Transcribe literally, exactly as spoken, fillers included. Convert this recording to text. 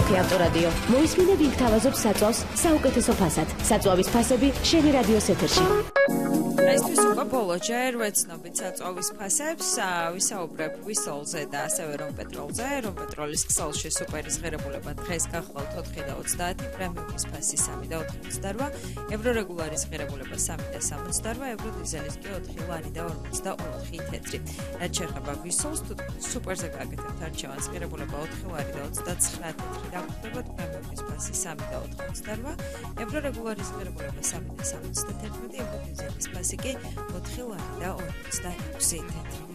ერთი ავტორადიო. მოისმინე ვინ გთავაზობს საწვავს საუკეთესო ფასად. საწვავის ფასები შენი რადიოს ეთერში. Ესთვის უკვე ბოლო ჯერ ვეცნობით საწვავის ფასებს, ვისაუბრებ ვისოლზე და ასევე რომ პეტროლზე, რომ პეტროლის ქსელში სუპერის ღირებულება დღეს გახვალთ ოთხი და ოცდაათი, პრემიუმის ფასი სამი და ოთხი ოცდაოთხი, ევრორეგულარის ღირებულება სამი და სამოცდაოთხი, ევროდიზელის კი ოთხი ლარი და ორმოცდაოთხი თეთრი. რაც შეეხება ვისოლს, თუ სუპერზე გაკეთებთ არჩევანს, ღირებულება ოთხი ლარი და ოცდაცხრა თეთრი დაგვხვდებათ, პრემიუმის ფასი სამი და ოთხი ოცდაოთხი, ევრორეგულარის ღირებულება სამი და სამოცდათერთმეტი, ევროდიზელის ფასი კი ოთხი ლარი და ორმოცდაექვსი თეთრი.